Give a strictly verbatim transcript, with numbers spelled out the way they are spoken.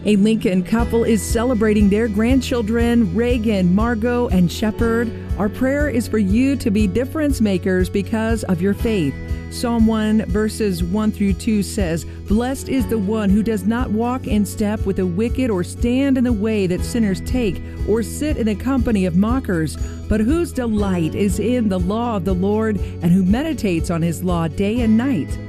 A Lincoln couple is celebrating their grandchildren, Reagan, Margot, and Shepard. Our prayer is for you to be difference makers because of your faith. Psalm one verses one through two says, "Blessed is the one who does not walk in step with the wicked, or stand in the way that sinners take, or sit in the company of mockers, but whose delight is in the law of the Lord, and who meditates on his law day and night.